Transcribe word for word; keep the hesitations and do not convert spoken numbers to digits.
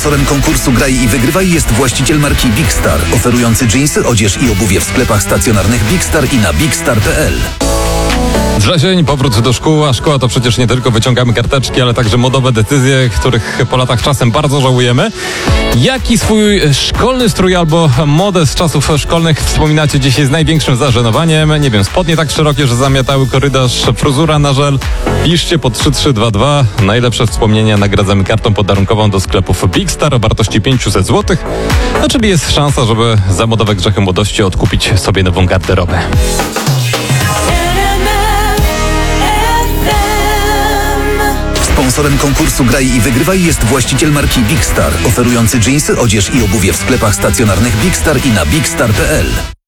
Sponsorem konkursu Graj i Wygrywaj jest właściciel marki Big Star, oferujący dżinsy, odzież i obuwie w sklepach stacjonarnych Big Star i na bigstar kropka p l. Wrzesień, powrót do szkół, a szkoła to przecież nie tylko wyciągamy karteczki, ale także modowe decyzje, których po latach czasem bardzo żałujemy. Jaki swój szkolny strój albo modę z czasów szkolnych wspominacie dzisiaj z największym zażenowaniem? Nie wiem, spodnie tak szerokie, że zamiatały korytarz, fryzura na żel. Piszcie po trzy trzy dwa dwa. Najlepsze wspomnienia nagradzamy kartą podarunkową do sklepów Big Star o wartości pięćset złotych. No, czyli jest szansa, żeby za modowe grzechy młodości odkupić sobie nową garderobę. Sponsorem konkursu Graj i Wygrywaj jest właściciel marki Big Star, oferujący dżinsy, odzież i obuwie w sklepach stacjonarnych Big Star i na bigstar kropka p l.